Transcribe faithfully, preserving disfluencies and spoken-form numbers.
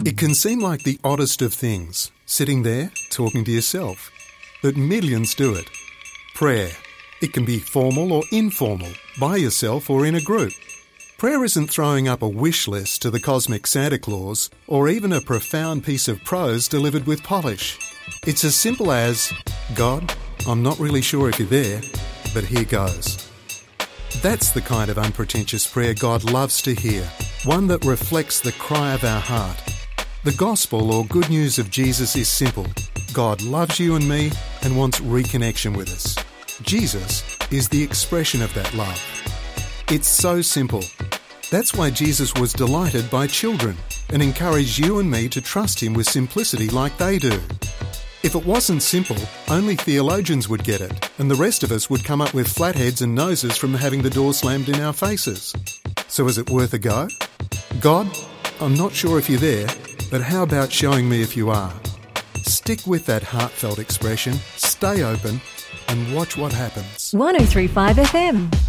It can seem like the oddest of things, sitting there talking to yourself, but millions do it. Prayer. It can be formal or informal, by yourself or in a group. Prayer isn't throwing up a wish list to the cosmic Santa Claus or even a profound piece of prose delivered with polish. It's as simple as, God, I'm not really sure if you're there, but here goes. That's the kind of unpretentious prayer God loves to hear, one that reflects the cry of our heart. The gospel or good news of Jesus is simple. God loves you and me and wants reconnection with us. Jesus is the expression of that love. It's so simple. That's why Jesus was delighted by children and encouraged you and me to trust him with simplicity like they do. If it wasn't simple, only theologians would get it, and the rest of us would come up with flat heads and noses from having the door slammed in our faces. So is it worth a go? God, I'm not sure if you're there, but how about showing me if you are? Stick with that heartfelt expression, stay open, and watch what happens. one oh three point five F M.